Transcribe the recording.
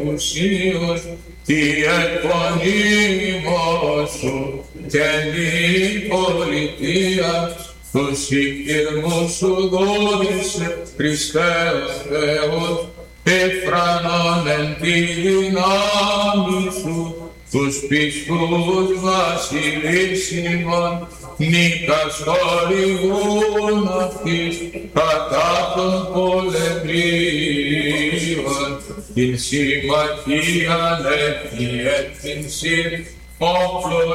ουσίως τη επωνύμω σου και την πολιτεία τους οικειρμούς σου δόρισε Χριστέ ο Θεός εφρανών εν τη δυνάμει σου τους πιστούς βασιλίσιμων νίκας χορηγούν αυτής κατά των πολεμίων την συμμαχίαν την συν όπλων